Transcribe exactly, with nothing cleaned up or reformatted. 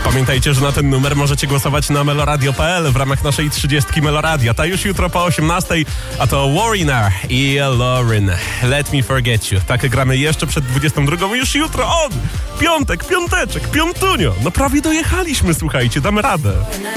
Pamiętajcie, że na ten numer możecie głosować na meloradio kropka p l w ramach naszej trzydziestki Meloradia. Ta już jutro po osiemnastej, a to Warriner i Lauren. Let me forget you. Tak gramy jeszcze przed dwudziestą drugą. Już jutro on! Piątek, piąteczek, piątunio. No prawie dojechaliśmy, słuchajcie, damy radę.